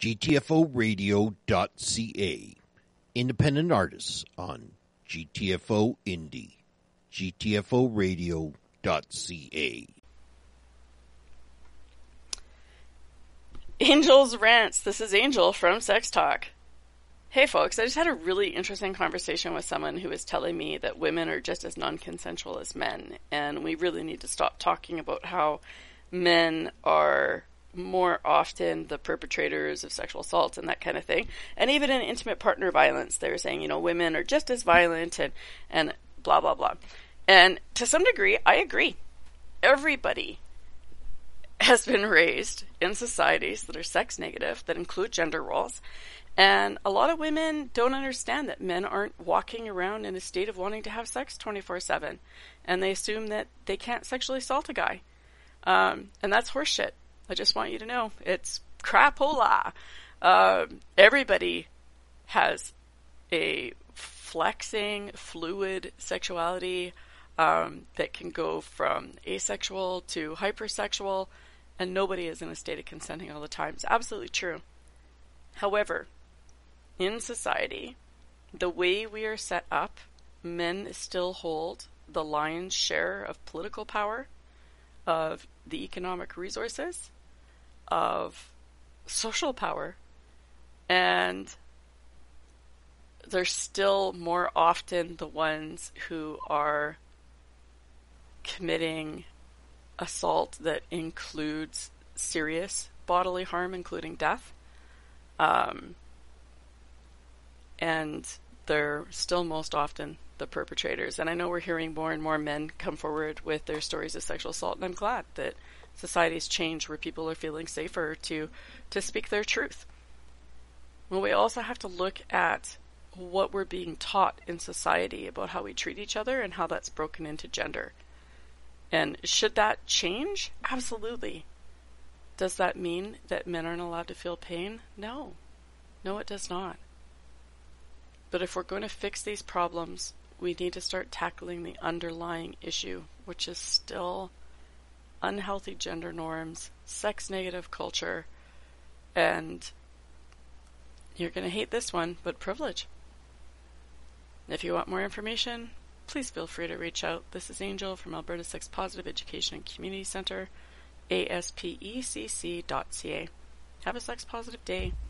GTFOradio.ca. Independent artists on GTFO Indie. GTFOradio.ca. Angel's Rants. This is Angel from Sex Talk. Hey folks, I just had a really interesting conversation with someone who was telling me that women are just as non-consensual as men, and we really need to stop talking about how men are more often the perpetrators of sexual assault and that kind of thing. And even in intimate partner violence, they're saying, you know, women are just as violent and blah, blah, blah. And to some degree, I agree. Everybody has been raised in societies that are sex negative, that include gender roles. And a lot of women don't understand that men aren't walking around in a state of wanting to have sex 24/7. And they assume that they can't sexually assault a guy. And that's horseshit. I just want you to know. It's crapola. Everybody has a flexing, fluid sexuality that can go from asexual to hypersexual, and nobody is in a state of consenting all the time. It's absolutely true. However, in society, the way we are set up, men still hold the lion's share of political power, of the economic resources, of social power, and they're still more often the ones who are committing assault that includes serious bodily harm, including death. And they're still most often the perpetrators. And I know we're hearing more and more men come forward with their stories of sexual assault, and I'm glad that society's changed where people are feeling safer to speak their truth. Well, we also have to look at what we're being taught in society about how we treat each other and how that's broken into gender. And should that change? Absolutely. Does that mean that men aren't allowed to feel pain? No. No, it does not. But if we're going to fix these problems, we need to start tackling the underlying issue, which is still unhealthy gender norms, sex-negative culture, and you're going to hate this one, but privilege. If you want more information, please feel free to reach out. This is Angel from Alberta Sex Positive Education and Community Center, aspecc.ca. Have a sex positive day.